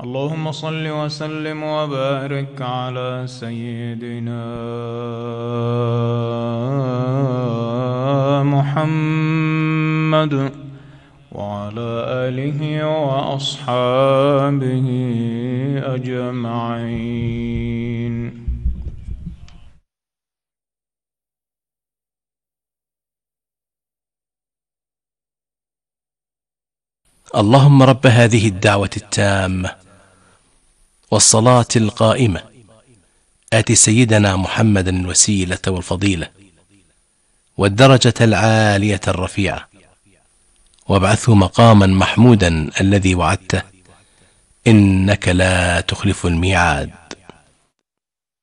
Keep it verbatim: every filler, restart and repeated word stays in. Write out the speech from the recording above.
اللهم صل وسلم وبارك على سيدنا محمد وعلى آله وأصحابه أجمعين. اللهم رب هذه الدعوة التامة والصلاة القائمة آت سيدنا محمدا الوسيلة والفضيلة والدرجة العالية الرفيعة وابعثه مقاما محمودا الذي وعدته إنك لا تخلف الميعاد.